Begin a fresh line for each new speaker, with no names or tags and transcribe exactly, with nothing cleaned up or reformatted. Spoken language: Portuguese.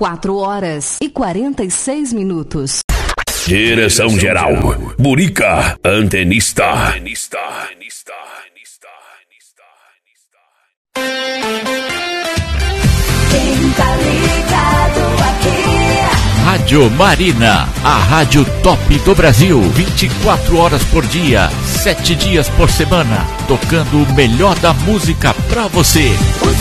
quatro horas e quarenta e seis minutos.
Direção geral, Burica, antenista. antenista.
Quem tá ligado aqui?
Rádio Marina, a rádio top do Brasil, vinte e quatro horas por dia, sete dias por semana, tocando o melhor da música pra você.
O